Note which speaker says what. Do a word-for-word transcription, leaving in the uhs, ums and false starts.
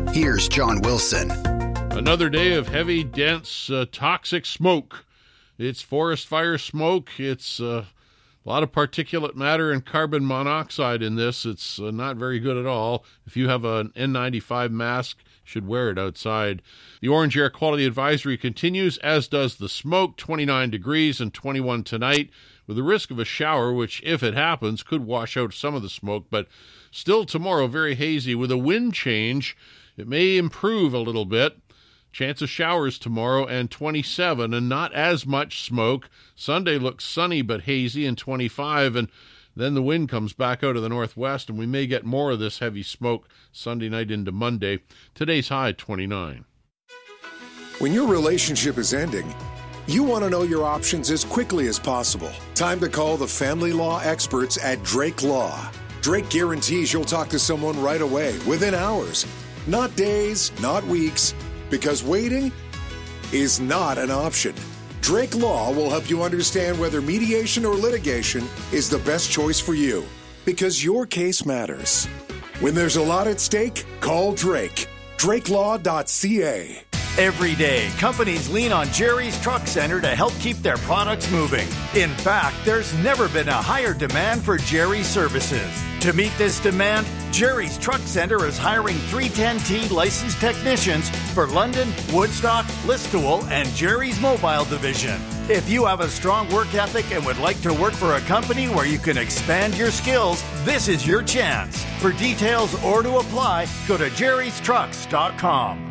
Speaker 1: Here's John Wilson.
Speaker 2: Another day of heavy, dense, uh, toxic smoke. It's forest fire smoke. It's uh, a lot of particulate matter and carbon monoxide in this. It's uh, not very good at all. If you have an N ninety-five mask, you should wear it outside. The Orange Air Quality Advisory continues, as does the smoke, twenty-nine degrees and twenty-one tonight, with the risk of a shower, which, if it happens, could wash out some of the smoke. But still tomorrow, very hazy. With a wind change, it may improve a little bit. Chance of showers tomorrow and twenty-seven, and not as much smoke. Sunday looks sunny but hazy and twenty-five, and then the wind comes back out of the northwest, and we may get more of this heavy smoke Sunday night into Monday. Today's high, twenty-nine.
Speaker 3: When your relationship is ending, you want to know your options as quickly as possible. Time to call the family law experts at Drake Law. Drake guarantees you'll talk to someone right away, within hours. Not days, not weeks. Because waiting is not an option. Drake Law will help you understand whether mediation or litigation is the best choice for you. Because your case matters. When there's a lot at stake, call Drake. Drake Law dot C A.
Speaker 4: Every day, companies lean on Jerry's Truck Center to help keep their products moving. In fact, there's never been a higher demand for Jerry's services. To meet this demand, Jerry's Truck Center is hiring three ten T licensed technicians for London, Woodstock, Listowel, and Jerry's Mobile Division. If you have a strong work ethic and would like to work for a company where you can expand your skills, this is your chance. For details or to apply, go to jerrys trucks dot com.